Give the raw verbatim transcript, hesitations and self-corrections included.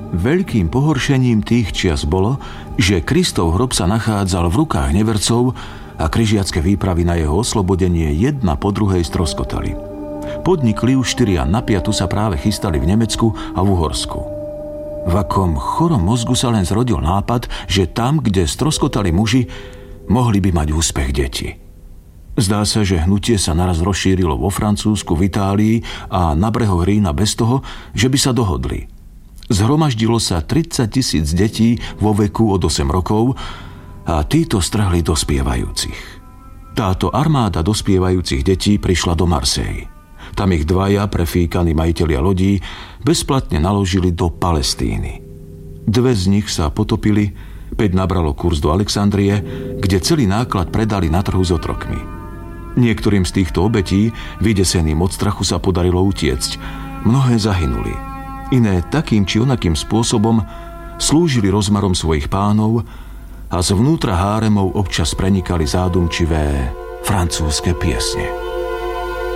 Veľkým pohoršením tých čias bolo, že Kristov hrob sa nachádzal v rukách nevercov a križiacké výpravy na jeho oslobodenie jedna po druhej stroskotali. Podnik Liuštyria na piatu sa práve chystali v Nemecku a v Uhorsku. V akom chorom mozgu sa len zrodil nápad, že tam, kde stroskotali muži, mohli by mať úspech deti. Zdá sa, že hnutie sa naraz rozšírilo vo Francúzsku, v Itálii a na brehoch Rína bez toho, že by sa dohodli. Zhromaždilo sa tridsať tisíc detí vo veku od osem rokov a títo strhli dospievajúcich. Táto armáda dospievajúcich detí prišla do Marseille. Tam ich dvaja prefíkaní majitelia lodí bezplatne naložili do Palestíny. Dve z nich sa potopili, päť nabralo kurz do Alexandrie, kde celý náklad predali na trhu s otrokmi. Niektorým z týchto obetí, vydeseným od strachu, sa podarilo utiecť. Mnohé zahynuli. Iné takým či onakým spôsobom slúžili rozmarom svojich pánov a zvnútra háremov občas prenikali zádumčivé francúzske piesne.